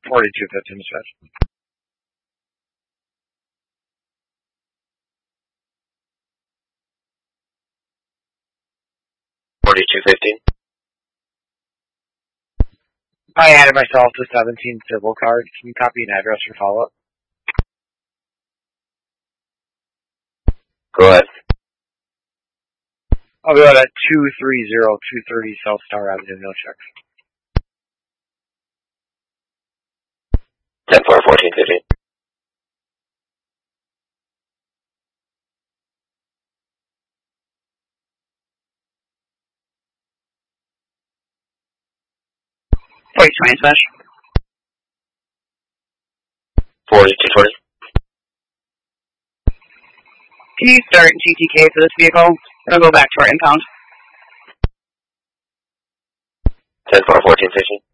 4215 dispatch. I added myself to 17 civil card. Can you copy an address for follow-up? Go ahead. I'll go at 230-230 South Star Avenue, no checks. 10-4-14-15. Dispatch. 4220. Can you start GTK for this vehicle? It'll go back to our impound. 10-4-14-15.